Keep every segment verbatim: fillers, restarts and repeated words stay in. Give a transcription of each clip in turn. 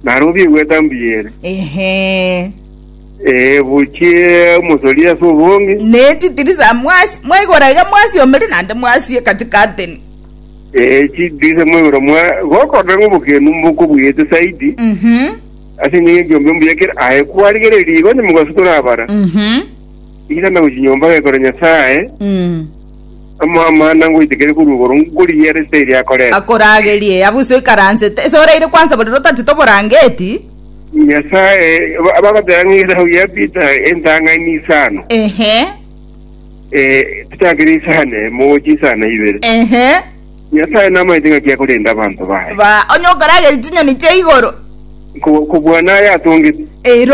Nairobi wetambiere. Ehe. Eh buchie musolia sobongi. Neti tirisa mwasi, mwigora ya mwasi omere nande mwasi katikateni. Eh chi dise mwigora mwa gokorra ngubukenu mbuko buyete saidi. Mhm. Ase ninge gyombe mbiyekera aye kwaligere ligo ni mugasutura abara. Mhm. Ira na ujinyomba ekora nyasaye. Mm. Mama nangu itekere kurugoro nguri yere steri akore. Akoragerie abuso ikaranze. Sore ire kwanza bodo tatito borangeti. Nyasaye abagadangira uyapita entanga ni sano. Ehe. Eh tutakiri sane moji sana ibere. Ehe. Nyasaye nama itinga kia kulinda abantu bae. Ba onyokorage tinyo ni cheigoro. Ku kubwana ya tungi. Ero.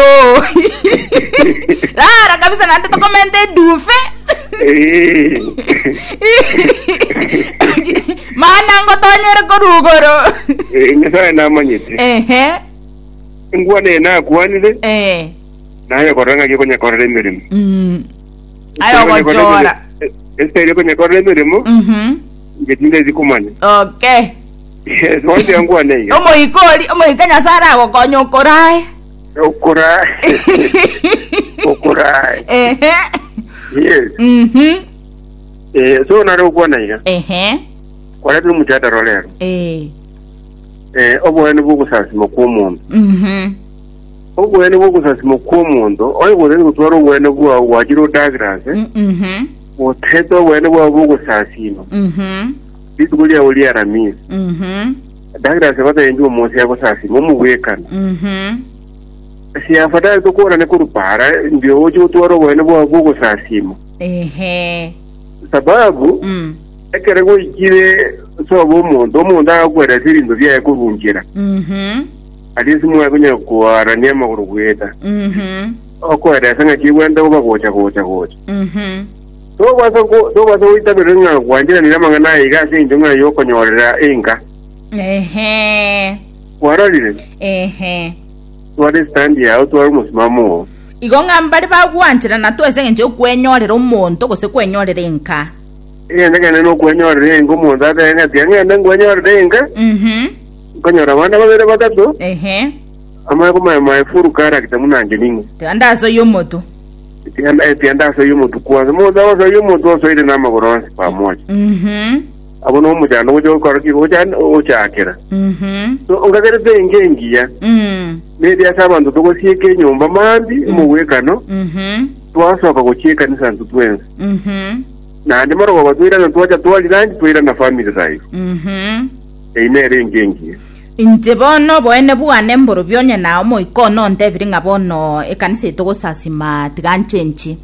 Rara kabisa nande to komente dufe. Eh. Mana ngotonyere korugoro. Eh nyasaye nama nyete. Ehe. Ngwane na kwanile. Eh. Na ya koranga kiko nyakorere mirimo. Mm. Ayo gochora. Este ile kwenye korere mirimo. Mhm. Ngetinde zikumanya. Okay. Yes, wanje yangu ane. Omo ikoli, omo ikanya sara go konyo korai. Okorai. Okorai. Ehe. Yes. Mhm. Eh so na ro kwa naiga. Ehe. Kwa tu mutata rolero. Eh. Eh obwene bugusasi mokumuntu. Mhm. Obwene bugusasi mokumuntu, oyi bwene gutwaro obwene bwa wajiro Douglas. Mhm. Oteto obwene bwa bugusasi no. Mhm. Bitugulia oli aramis. Mhm. Douglas bata yendu omusi yagusasi mumubwekana. Mhm. Siyafata tukora ne kurupara ndio ojo utwaro obwene bwa bugusasi mo. Ehe. Sababu Mm. ekere go ikire so bomuntu omuntu akwera sirindo bya kurungira. Mhm. Alisi mwe kunya kuarania maguru gweta. Mhm. Okwera sanga kiwenda uba gocha gocha gocha. Mhm. To baso ko to baso itabiringa kwanjira ni namanga nayi igase injunga yoko nyorera inga. Ehe. Waralire. Ehe. Wari stand ya utwara musimamo. Igonga mbali bagwanjira na twese nje kwenyorera umuntu gose kwenyorera inka. Iya ndagana no kwenyorera inga umuntu atenga tianga ndangwenyorera inga. Mhm. Konyora bana babere batatu. Ehe. Ama kuma mai furu kara kitamunanje ningo. Tandazo yomoto. Tianda tianda so yumuntu kwanza moza so yumuntu so ile namagoro pamoja. Mhm. Abono mujana ujo koraki ujana uchakera. Mhm. So ungagere benge ngiya. Mhm. Media sabantu tokosieke nyumba mandi muwekano. Mhm. Twasoka kucheka ni santu twenza. Mhm. Na ndi maro batwira na twacha twali nanji twira na family life. Mhm. Ine renge ngiya. Inje bono boene buane mboro byonya na omo ikono ndebiri ngabono ekanise togosasima tiganchenchi.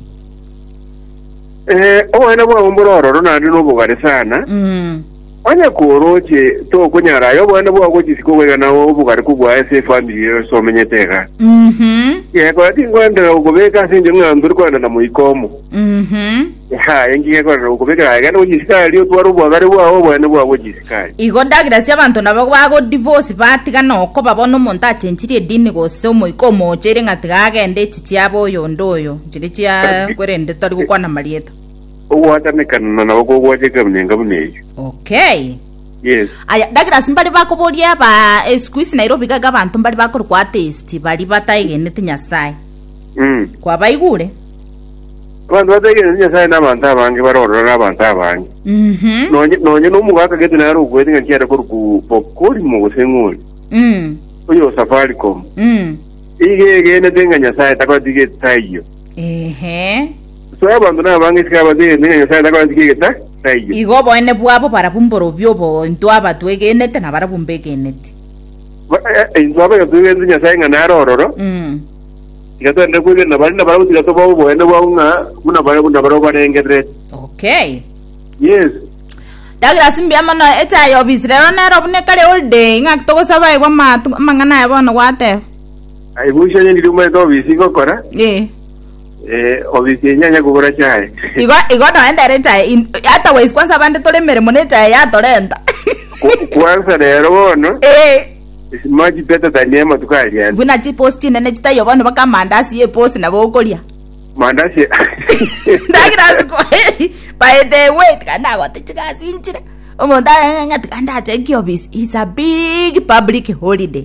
Eh owana bwa mbororo na ndi no bugare sana. Mhm. Anya koroche to kunyara yo bwana bwa ko jisiko wega na obugare kubwa ese family so menyetega. Mhm. Ye ko ati ngwanda ukobeka sinje ngambiri kwa na muikomo. Mhm. Ha yengi ko ukobeka ga no jisika ali otwaro bwagare bwa bwana bwa ko jisika. Igo ndagira sia bantu nabo bago divorce batiga no ko babona umuntu atentire dini gose umuikomo chere ngatiga agende chichiabo yondoyo njiri chia kwerende tari gukwana marieta. Uwatamekana na bako gwaje kamnenga buneyo. Okay. Yes. Aya ndagira simbali bako bolia ba squeeze Nairobi gaga bantu mbali bako kwa test bali batayigene tinyasai. Mm. Kwa bayigure. Abantu batayigene tinyasai nabantu abange barorora nabantu abange. Mhm. Nonye nonye no mugaka gete na ru kwete ngiera ko ku popcorn mu gusenguli. Mm. Oyo Safaricom. Mm. Ige gene tenga nyasai takwa dige tayo. Ehe. So abantu nabange sikaba dige nyasai takwa dige ta tayo. Igo boene bwabo para bumboro byobo ntwaba twegenete na bara bumbegenete. Intwaba yo tugenze nyasai ngana rororo. Mm. Gato ende kuge na bali na bara utiga to bawo boene bawo nga muna bara muna bara kwa ngedre. Okay. Yes. Dagira simbi amano eta yo bisrero na robne kale all day ngak to sabai kwa ma mangana ya bono wate. Ai busho ni nduma to bisiko kora. Eh. Eh obisi nyanya kugura chai. Igo igo no enda re chai hata wais kwanza bande tole mere mone chai ya torenda. Kwanza lero bono. Eh. Maji peta daniema tukali yani. Buna chi post ine nechita yo bono baka mandasi ye post na bokolia. Mandasi. Dagira sko. By the way, kana gote chika sinchira. Omonda ngati kanda check your bis. It's a big public holiday.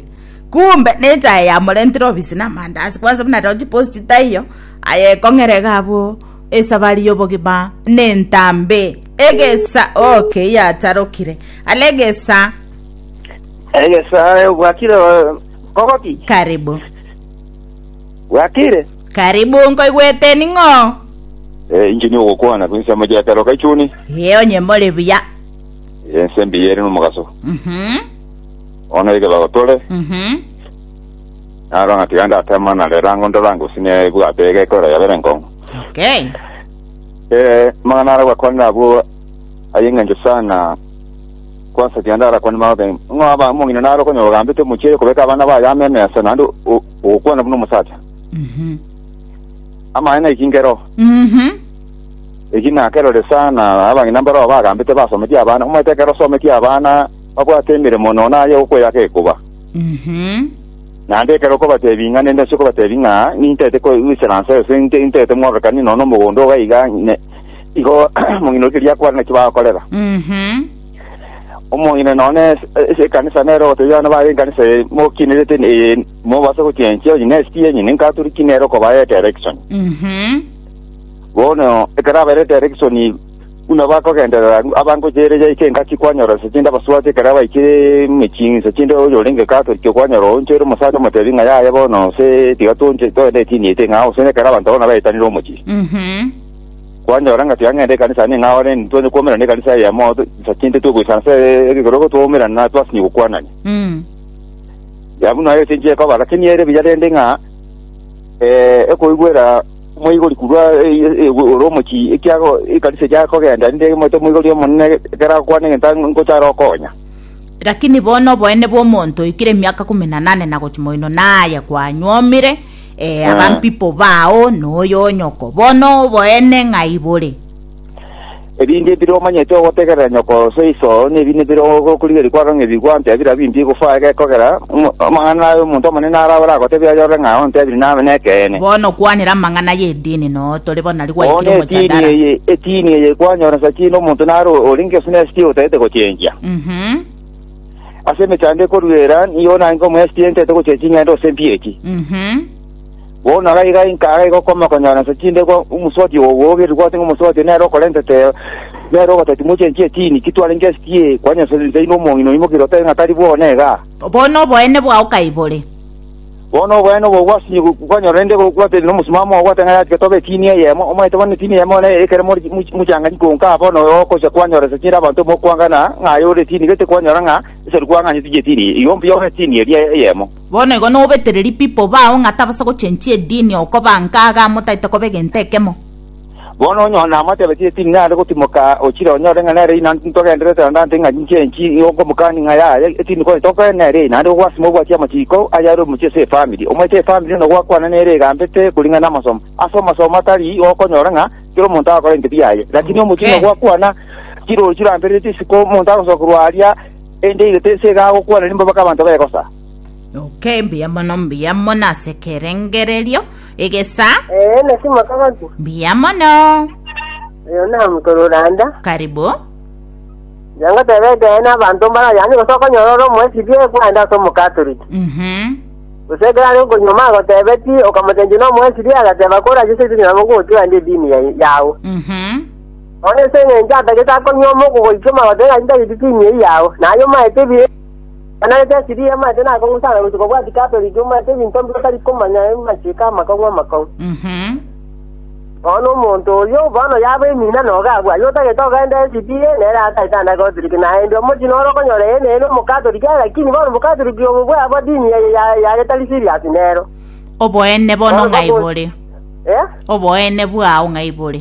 kumbe necha ya molentro bisina mandazi kwanza mna roti post tayo aye kongere gabo esabali yobogiba nentambe egesa okay ya tarokire alegesa egesa wakire kokoti karibu wakire karibu ngoigwete ningo eh injini okwana kwinsa maja taroka ichuni yeo nyemole bya ensembi yeri no mugaso mhm ona ige bagotole mhm aranga tianda tamana le rango ndorango sine bwa bege kora ya berengo okay eh manara wa kwana bu ayenga sana kwanza tianda kwa mabe ngaba mungina naro ko nyogambite muchire kubeka abana ba yamene sana ndo ukwana buno musata mhm ama ina ikingero mhm ikina kero de sana abanga nambaro bagambite basometi abana umete kero someti abana bakwa tembere mono na yo ko yake kuba mhm nande kero ko batebinga nende soko batebinga ni ntete ko useranse sente ntete mo kani no no mugondo ga iga ne igo mungino kiria kwa na kiba kolera mhm omongine none se kanisa nero to yana ba kanisa mo kinete ni mo basa ko tienche ni stie ni nka turi kinero ko ba direction mhm bono ekara ba direction ni una ba ko gendera abango jere je ke ngaki kwanyoro se tinda baswate kara ba ikire michingi se tinda yo lenge ka to ke kwanyoro njero masato materi nga ya yabo no se tiga tonje to de tini te nga o se kara ba ntona ba itani ro mochi mhm kwanyoro nga tianga de kanisa ni nga ore ntone komera ne kanisa ya mo se tinda to go sanse e goro to mera na twas ni kwana ni mhm ya buno ayo tinje ka ba lakini ere bijale ndenga eh eko igwera moigori kurwa romochi ikiago ikanise jako genda ndege moto moigori monne kera kwane ntan ngocharo konya lakini bono boene bo monto ikire miaka kumi na nane na gochimoino naye kwa nyomire eh abampipo bao no yonyoko bono boene ngaibore ebindi biro manyeto gotegera nyoko soiso ne bine biro gokuligeri kwa nge bigwante abira bimbi gufa ga kogera mangana muntu manena arabara gotebya yore nga onte biri na menekene bono kwanira mangana ye dini no tole bona ligwa ikiro mo motandara etini etini ye kwanyora sakino muntu naro olinge sune stio tete gochenja mhm aseme chande korwera niona ngo mo stiente to gochenja ndo sempieki mhm bona ga iga inka ga ko ma kanyana sa chinde ko umusoti wo wo ge ko tengo umusoti nero ko lente te nero ko te muche nche tini kitu alenge stie kwanya so nze no mo ino imo kirote ngatari bo nega bono boene bwa ukaibore bono bueno bo wasi kwanya rende ko kwate no musimamo kwate ngaya ke tobe tini ye mo mo ite tini ye mo ne ekere mo muchanga ko nka bono ko se kwanya re sa chira bantu mo kwangana ngayo re tini ke kwanya ranga se kwanga ni tini iyo mbyo he tini ye mo bono igo no betereri pipo bao ngata basa go chenchie dini oko bankaga mutaita ko begentekemo bono nyona mate beti tini na go timoka ochira nyore ngana re ina ntoke ndere tanda tinga chenchi oko mukani ngaya tini ko toke na re na ndo wasimo bwa chama chiko ayaro muche se family omete family no gwa kwana nere gambete kulinga na masomo asoma soma tari oko nyora nga kiro monta ko ngi biaye lakini omuchino gwa kwana kiro chira ambere tisiko monta ko sokurwaria ende ile se ga go kwana nimba baka bantu bayekosa okay mbiyamo no mbiyamo na sekerengererio egesa eh na sima kabantu mbiyamo no yo na mkororanda karibu yanga tebe na bantu mara yani ko soko nyororo mo sibie kwanda so mu catholic mhm usega ari ko nyoma ko tebe ti okamutenje no mo sibie aga tebe ko raje se nyama ko tu ande dini yao mhm one se nja ta ke ta ko nyomo ko ko choma ko tega nda dini yao na yo ma tebi ana te sibie ma tena ko ngusana ko ko kwa catholic ma tebi ntombi ko tari ko manya ma chika ma ko ma ko mhm ono monto yo bano yabe mina no ga gwa yo ta ke to ga nda sibie ne ra ta ta na ko tri na ndo mo jino ro ko nyore ne no mo catholic lakini bano mo catholic yo bwa abadini ya ya ya tali serious nero oboene bono ngaibore eh oboene bwa ngaibore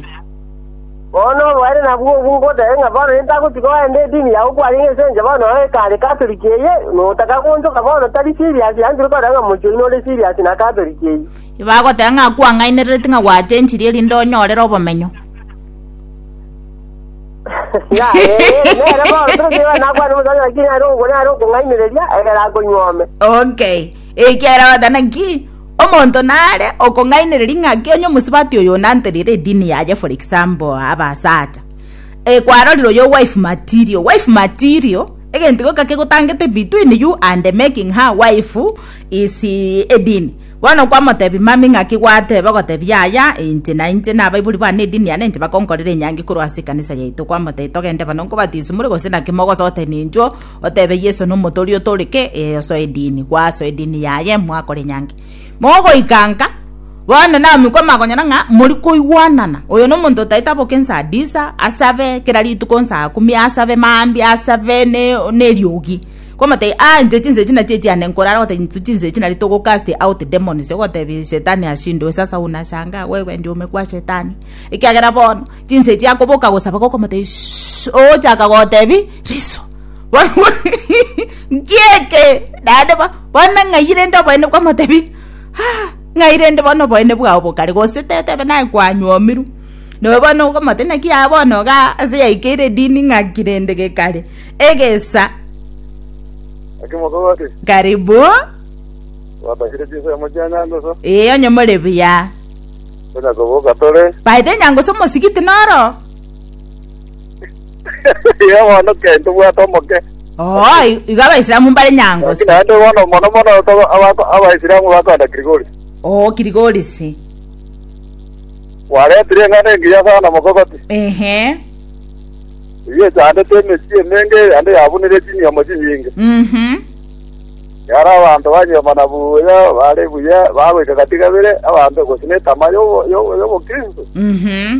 ono wale na buo bungo de nga bano nta ko tiko ende dini ya ko ari ngenje bano e ka de catholic ye no ta ka ko ndo ka bano tali serious ya ndiro ko nga mo jino le serious na catholic ye ibago tanga kwa ngainere tinga wa tenchiri lindo nyorera obomenyo ya eh ne ra bano tro ke na kwa no ga kini aro go na aro ko ngainere ya era ko nyome okay ekera wadana ki omonto nare okongainere ringaki onyo musibati oyo nanterire dini yaje for example abasata e kwaroriro yo wife material wife material Again tiko kake kutangete between you and making her wife is edini. Wano kwa motebi mami ngaki kwate bako tebi yaya inti na inti na baibuli ba nedini ya nenti bakonkolere nyangi kuru asikanisa yaitu kwa mote togende banonko batisi muri gosina kimogo sote ninjo otebe Yesu no motori otorike e so edini kwa so edini yaye mwakore nyangi mogo ikanga wana na mikwa makonya nga muri kuiwanana oyo no muntu taita bokensa disa asabe kirali tukonsa kumi asabe mambi asabe ne ne ryogi kwa mate ah nje tinze china chechi anenkorara wote tinze china litoko cast out demons wote bi shetani ashindo sasa unashanga wewe ndio umekuwa shetani ikiagera bono tinze chako boka gosaba koko mate o chaka wote bi riso ngeke dade ba bana ngayire ndo bane kwa mate bi ngayire ndo bano bane bwa bokari gositete bana kwanywa miru no bano kwa mate na kia bono ga ase ikire dini ngakirende ke kare egesa Akimokote. Karibu. Watakire jinsi ya mojana ndo so. Iyo nyomole bia. Kuna kuboka tole. Baide nyango so musikiti noro. Ya wana kento bwa tomoke. Oh, igaba Islamu mbale nyango. Kina ndo wana mono mono to abako aba Islamu bako ada Grigori. Oh, Grigori si. Wale triengane ngiya sana mokokote. Ehe. Ye jande teme sie menge ande yabunire chini ya maji nyingi. Mhm. Yara abantu banye manabuya bale buya bawe katika bire abantu gosine tamayo yo yo Kristo. Mhm.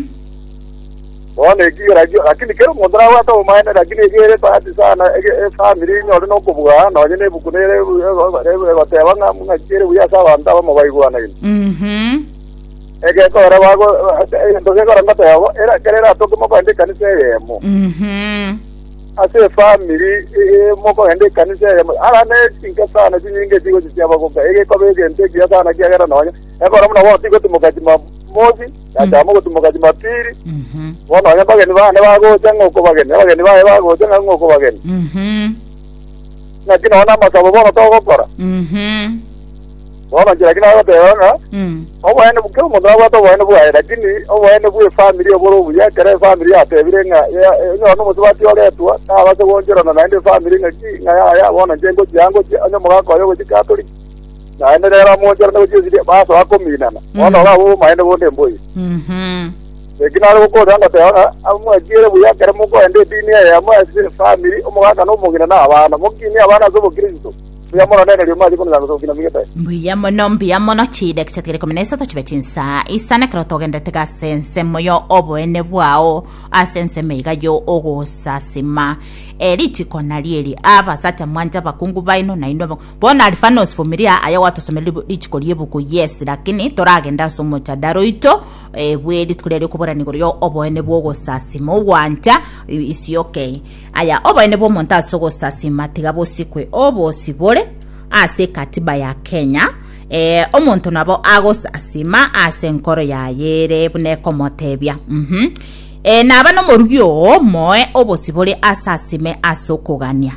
One gira lakini kero mondra wata umaina lakini gere pati sana e family nyore no kubwa no nyene bukunere bateba nga ngakire buya sawa ndaba mabaigwana ine. Mhm. Ege ko ra bago ndoge ko ranga tayo era kerera to ko mabande kanise yemo. Mhm. Ase family mo ko hende kanise yemo ara ne tinka sana jinyinge jigo jiyaba ko ege ko be gente kiya sana kiya gara no e ko ramna wati ko tumukaji ma mozi ya mo ko tumukaji ma piri. Mhm. Wono ya bageni ba ne bago tango ko bageni bageni ba bago tango ko bageni. Mhm. Na kina ona masabo bono to ko kora. Mhm. Wono jira kina ko tayo na. Mhm. Obo ene buke mo ndawa to wene buya lakini obo ene buye family oboro buya kere family atebire nga no no mutubati ole tuwa ta base wonjera na ende family nga ki nga ya ya wona jengo jango anya muga ko yo Catholic na ende era mo jera no jisi ba so akomina na wono ba wo ma ende wonde mboyi Mhm. ekina ko danga ta ona amu ajire buya kere mo ko ende dini ya mo ase family omuga na no mugina na abana mo kini abana zo Kristo ya mo nene lyo maji kuna zo kina migeta Mbuya mono mbuya mono chide kichakire komenesa to chibetinsa isane krotogende tega sense moyo obo ene bwao asense meiga yo ogo sasima eliti konalieli aba sata mwanja bakungu baino na indo bona alifanos familia aya watu somelibu lichiko liebuku yes lakini toragenda somo chadaro ito e bwedi tukulele kubora nigoro yo obo ene bwogo sasima wanja isi okay aya obo ene bwo monta sogo sasima tigabo sikwe obo sibole ase katiba ya Kenya eh omuntu nabo agos asima ase nkoro ya yere buneko motebya mhm eh naba no morugyo moe obosibole asasime asokogania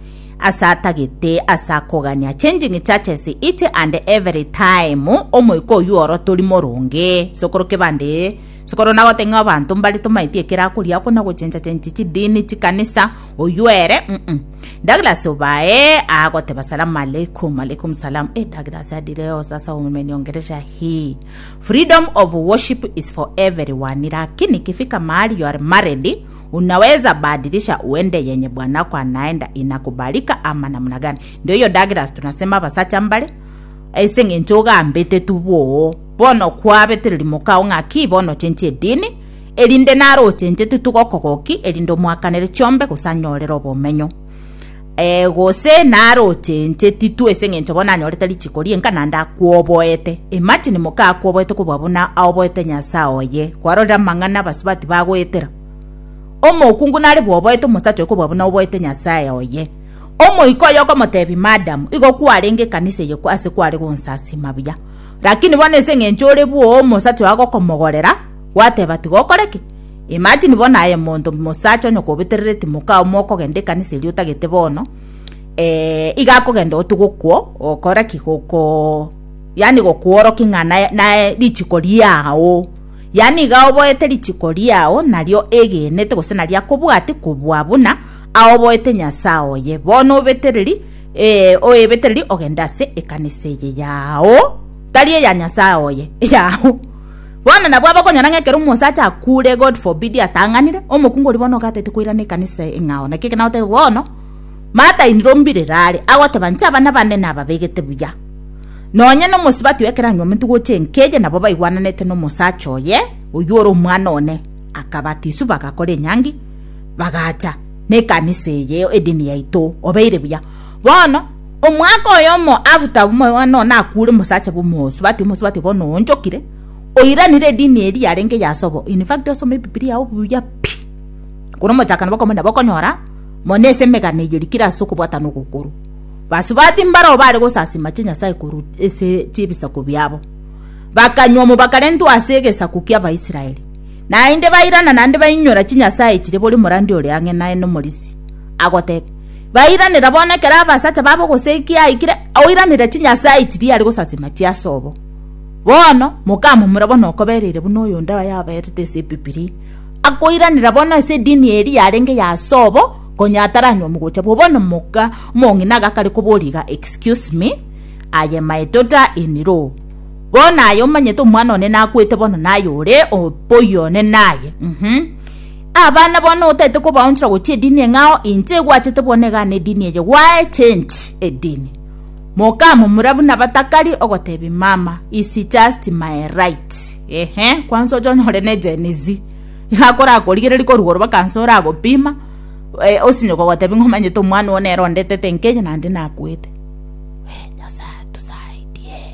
asatagete asakogania changing churches it and every time omoiko yoro toli moronge sokoroke bande sokoro nago tenga abantu mbali tumaitie kira kulia kuna guchenja chenchi dini chikanisa oyuere mhm Douglas Obae agote basalamu alaikum alaikum salam eh Douglas adireo sasa umeniongelesha hii freedom of worship is for everyone lakini kifika mahali you are married unaweza badilisha uende yenye bwana kwa naenda inakubalika ama namna gani ndio hiyo Douglas tunasema basacha mbale esenge njoga ambete tubo bono kwabetereri mukao ngaki bono chenche dini elinde naro chenche tutugokogoki elindo mwakanere chombe kusanyorero bomenyo e gose naro chenche titu esenge nchobona nyoreta lichikori enkana nda kuoboete imagine muka kuoboete kubabuna aoboete nyasao ye kwarora mangana basubati bagoetera omo kungu nare boboete musacho kubabuna oboete nyasaye oye omo ikoyo ko motebi madam igo kuarenge kanise ye kwase kware gonsasi mabya lakini bone esenge nchore buo musacho ago komogorera wateba tigokoreke imagine bona aye mondo musacho nyoko biterereti muka omoko gende kanise liuta gete bono eh igako gende otugukwo okora kikoko yani gokuoro kingana na lichikoriao yani gaobo eteri chikoriao naryo egenete gose naria kubwati kubwabuna ao boete nyasao ye bono betereri eh o betereri ogendase ekaniseye yao tali ya nyasao ye yao wana na bwaba konyana ngekero musacha akure god forbid atanganire omukungu libono gatete kuirane kanisa engao na kike naote bono mata inrombire rare agote bancha bana bane naba begete buya nonye no musibati wekera nyome tugoche nkeje nabo baigwananete no musacho ye uyoro mwana one akabatisu bakakore nyangi bagacha ne kanisa ye edini yaito obeire buya bono omwaka oyomo avuta bumwe no nakure musacha bumosu bati musibati bono onjokire oiranire dini eri yarenge yasobo in fact osome biblia obuya pi kuno motakana bakomenda bakonyora monese megane yorikira soko bwata no gukuru basubati mbaro bari gosasima chinya sai kuru ese chibisa kubyabo bakanyomo bakarentu asegesa kukia ba Israeli na inde bairana nande bainyora chinya sai chire boli morandi ore ange nae no morisi agote bairane rabone kera basacha babo gosekia ikire oiranire chinya sai chiri ari gosasima chia sobo bono mukamu murabona okoberere buno yonda yaberete se pipiri akoiranira bona ese dini eri yarenge ya sobo konyataranywa mugocha bobono muka monginaga kali kuboliga excuse me I am my daughter in law bona ayo manyeto mwana one nakwete bono nayore opoyone naye mhm abana bono otete ko bauntra gochi dini ngao inte gwachete bonega ne dini ye why change a dini mokamu murabu na batakali ogotebi mama is just my right ehe kwanzo John horene jenizi yakora akoligere liko rugoro bakansora agopima eh osinyo gogotebi ngomanye to mwana one rondete tenkeje nandi nakwete we nyasa tusaidie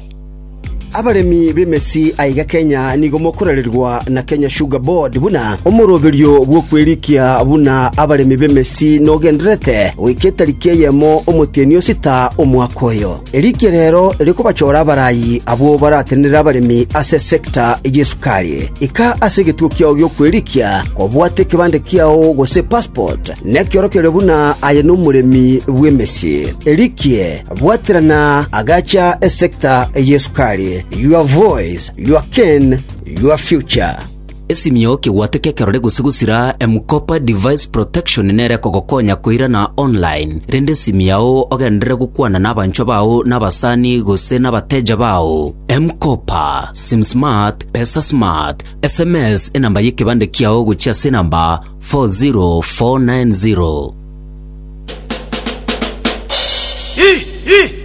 abaremi bemesi aiga Kenya nigo mokorererwa na Kenya Sugar Board buna omuroberio bwo kwerikia buna abaremi bemesi nogendrete wiketarike yemo omutenio sita omwakoyo erike rero riko bachora barayi abo baratenera abaremi ase sector yesukari ika asegetuo kyo byo kwerikia kobwate kibande kiao gose passport nekiorokere buna aye no muremi bwemesi erike bwaterana agacha sector yesukari. Your voice, your ken, your future. Esimio kiwateke kerore gusugusira M-Kopa device protection nere kogokonya kuira na online rende simiao ogendere gukwana n'abancho bao n'abasani gose n'abateja bao M-Kopa sim smart pesa smart S M S enamba yikibande kiao guchia sinamba four zero four nine zero. Eh eh